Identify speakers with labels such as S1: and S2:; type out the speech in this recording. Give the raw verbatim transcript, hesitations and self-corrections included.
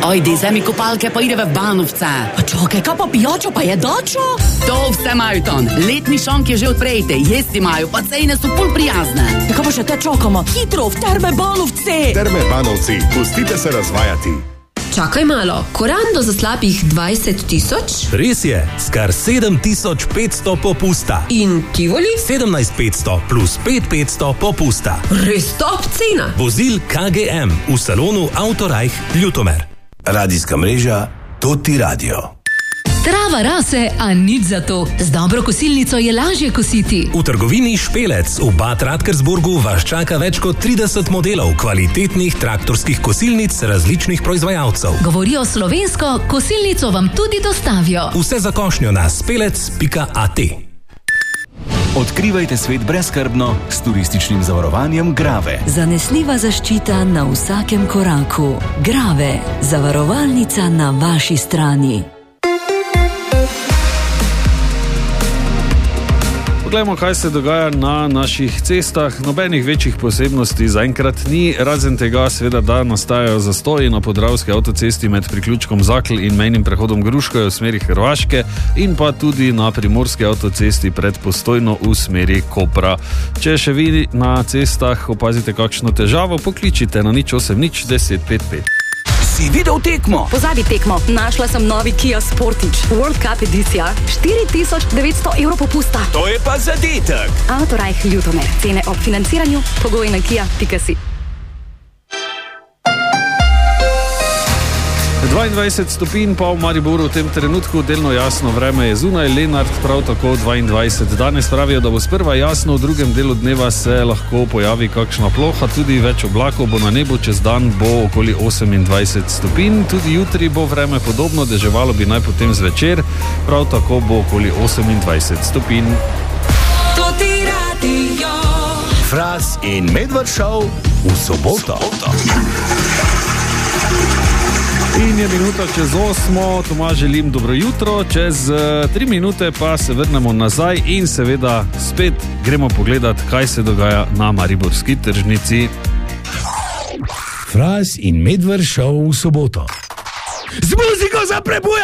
S1: Ajde, zemi kopalke pa ideve v Banovce.
S2: Pa čakaj, kaj pa pijačo, pa jedačo?
S1: To vse imajo tam. Letni šank je že odprejte, jesti imajo, pa cene so pol prijazne.
S2: Kaj pa še te čakamo? Hitro, v Terme Banovce!
S3: Terme Banovci, pustite se razvajati.
S4: Čakaj malo, korando za slabih dvajset tisoč?
S5: Res je, skar sedem tisoč petsto popusta.
S4: In Tivoli?
S5: sedemnajst petsto plus pet petsto popusta.
S4: Res top cena.
S5: Vozil K G M v salonu Autorajh Ljutomer.
S6: Radijska mreža Toti Radio.
S7: Trava rase, a nič za to. Z dobro kosilnico je lažje kositi.
S5: V trgovini Špelec v Bad Radkersburgu vas čaka več kot trideset modelov kvalitetnih traktorskih kosilnic različnih proizvajalcev.
S7: Govorijo slovensko, kosilnico vam tudi dostavijo.
S5: Vse za košnjo na spelec pika a t.
S8: Odkrivajte svet brezskrbno s turističnim zavarovanjem Grave.
S9: Zanesljiva zaščita na vsakem koraku. Grave, zavarovalnica na vaši strani.
S10: Poglejmo, kaj se dogaja na naših cestah. Nobenih večjih posebnosti zaenkrat ni, razen tega seveda, da nastajajo zastoji na podravski avtocesti med priključkom Zakl in mejnim prehodom Gruškovje v smeri Hrvaške in pa tudi na primorski avtocesti pred Postojno v smeri Kopra. Če še vi na cestah opazite kakšno težavo, pokličite na nič osem nič deset pet pet.
S11: Si videl tekmo?
S12: Pozabi tekmo, našla sem novi Kia Sportage World Cup edicija, štiri tisoč devetsto evrov popusta.
S11: To je pa zadetek.
S12: Autorajh Ljutomer, cene ob financiranju, pogoji na kia pika si.
S10: dvaindvajset stopinj pa v Mariboru v tem trenutku, delno jasno vreme je zunaj, Lenart prav tako dvaindvajset. Danes pravijo, da bo sprva jasno, v drugem delu dneva se lahko pojavi kakšna ploha, tudi več oblakov bo na nebu, čez dan bo okoli osemindvajset stopinj, tudi jutri bo vreme podobno, deževalo bi naj potem zvečer, prav tako bo okoli osemindvajset stopinj.
S6: Fras in Medved Show v soboto.
S10: In je minuta čez osmo, Tomaž želim dobro jutro, čez uh, tri minute pa se vrnemo nazaj in seveda spet gremo pogledat, kaj se dogaja na mariborski tržnici.
S6: Fras in Medved Show v soboto.
S11: Z muziko za prebujanje!